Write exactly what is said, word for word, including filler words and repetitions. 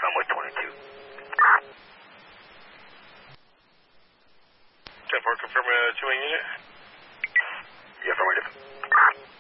runway twenty-two. ten four, confirm a two-wing unit. Yeah, affirmative.